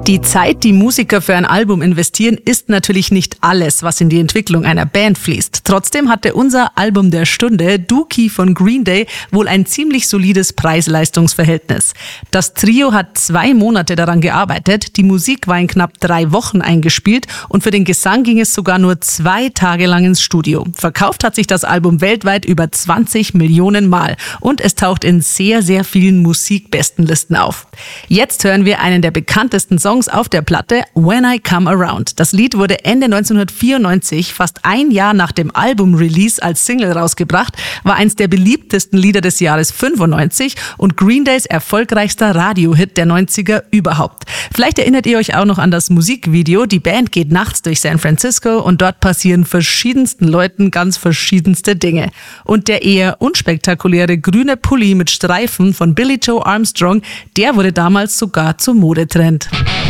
Die Zeit, die Musiker für ein Album investieren, ist natürlich nicht alles, was in die Entwicklung einer Band fließt. Trotzdem hatte unser Album der Stunde, Dookie von Green Day, wohl ein ziemlich solides Preis-Leistungs-Verhältnis. Das Trio hat 2 Monate daran gearbeitet, die Musik war in knapp 3 Wochen eingespielt und für den Gesang ging es sogar nur 2 Tage lang ins Studio. Verkauft hat sich das Album weltweit über 20 Millionen Mal und es taucht in sehr, sehr vielen Musikbestenlisten auf. Jetzt hören wir einen der bekanntesten Songs auf der Platte, When I Come Around. Das Lied wurde Ende 1994, fast ein Jahr nach dem Album-Release, als Single rausgebracht, war eins der beliebtesten Lieder des Jahres 95 und Green Days erfolgreichster Radiohit der 90er überhaupt. Vielleicht erinnert ihr euch auch noch an das Musikvideo. Die Band geht nachts durch San Francisco und dort passieren verschiedensten Leuten ganz verschiedenste Dinge. Und der eher unspektakuläre grüne Pulli mit Streifen von Billie Joe Armstrong, der wurde damals sogar zum Modetrend.